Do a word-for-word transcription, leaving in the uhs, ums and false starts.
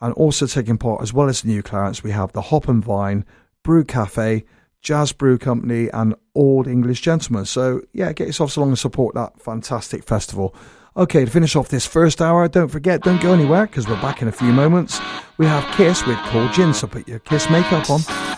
And also taking part, as well as the new Clarence, we have the Hop and Vine, Brew Cafe, Jazz Brew Company, and Old English Gentlemen. So, yeah, get yourselves along and support that fantastic festival. Okay, to finish off this first hour, don't forget, don't go anywhere, because we're back in a few moments. We have Kiss with Cold Gin, so put your Kiss makeup on.